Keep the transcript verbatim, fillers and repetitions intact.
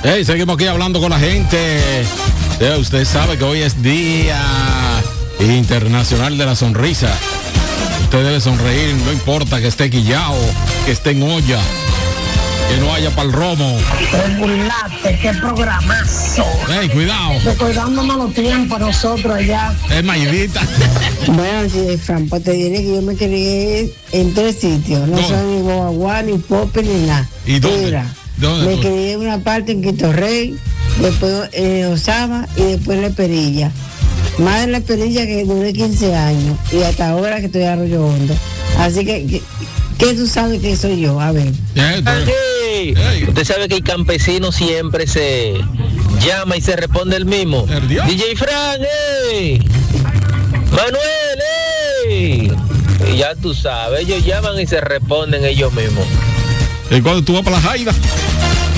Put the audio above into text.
Hey, seguimos aquí hablando con la gente. Eh, usted sabe que hoy es Día Internacional de la Sonrisa. Usted debe sonreír, no importa que esté quillao, que esté en olla, que no haya pa'l romo. Regulate, qué programazo. Hey, cuidado. Recordándonos los tiempos nosotros allá. Es Maidita. Bueno, sí, Fran, pues te diré que yo me crié en tres sitios. No ¿Dónde? soy ni Boaguá, ni Pope, ni nada. ¿Y dónde? Mira, ¿Dónde me tú? crié en una parte en Quito Rey, después en Osama y después en La Perilla. Más en La Perilla que duré quince años y hasta ahora que estoy en Arroyo Hondo. Así que, ¿qué, qué tú sabes que soy yo? A ver. Eh, tú- Hey, Hey. usted sabe que el campesino siempre se llama y se responde el mismo. ¿El dios? D J Frank, hey. Manuel, hey. Y ya tú sabes, ellos llaman y se responden ellos mismos. Y cuando tú vas para la Jaida.